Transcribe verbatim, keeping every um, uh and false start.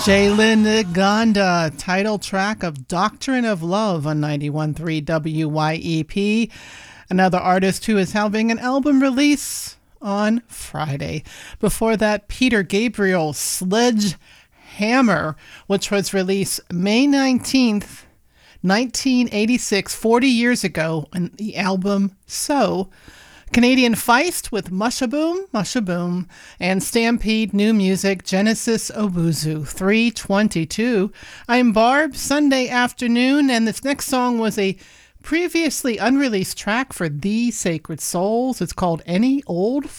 Jalen Naganda, title track of Doctrine of Love on ninety-one point three W Y E P. Another artist who is having an album release on Friday. Before that, Peter Gabriel, Sledgehammer, which was released May nineteenth, nineteen eighty-six, forty years ago, on the album So. Canadian Feist with Mushaboom, Mushaboom, and Stampede New Music, Genesis Owuzu, three twenty-two. I'm Barb, Sunday afternoon, and this next song was a previously unreleased track for The Sacred Souls. It's called Any Old